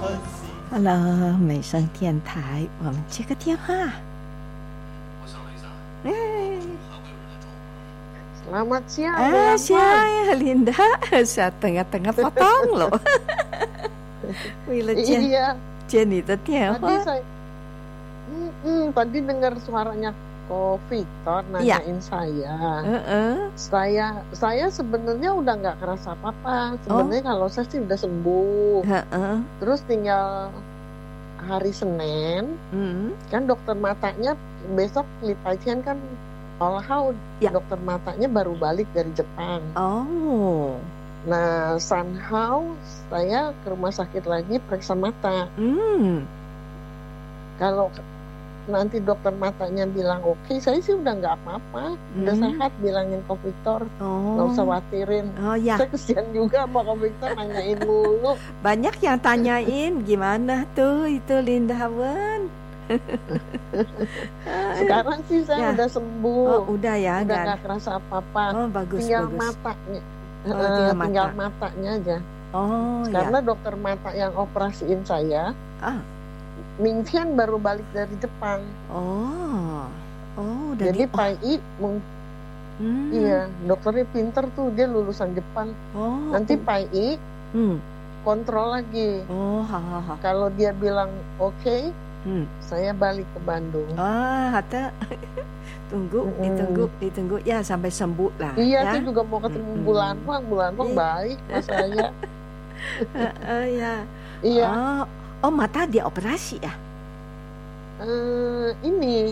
Hello， 美声电台，我们接个电话。 Selamat siang. Siang, Linda. Saya tengah-tengah potong loh. 为了接你的电话。 Tadi dengar suaranya Ko Victor nanyain saya sebenarnya udah nggak kerasa apa-apa. Sebenarnya kalau saya sih udah sembuh. Terus tinggal hari Senin, kan dokter matanya besok Lipatian kan dokter matanya baru balik dari Jepang. Nah, somehow saya ke rumah sakit lagi periksa mata. Kalau nanti dokter matanya bilang oke, saya sih udah nggak apa-apa, udah sehat, bilangin Ko Victor, nggak usah khawatirin. Saya kesian juga sama Ko Victor nanyain mulu. Banyak yang tanyain gimana tuh itu Linda Wen. Sekarang sih saya udah sembuh. Udah ya, udah nggak kerasa apa-apa. Bagus, tinggal bagus. Matanya, tinggal matanya aja. Karena dokter mata yang operasiin saya, Mingtian baru balik dari Jepang. Jadi Pai I, iya, dokternya pinter tuh, dia lulusan Jepang. Nanti Pai I kontrol lagi. Kalau dia bilang oke, saya balik ke Bandung. Ditunggu ya sampai sembuh lah. Iya, saya juga mau ketemu Bulan Wang baik mas saya. Iya. Mata dia operasi ya? Ini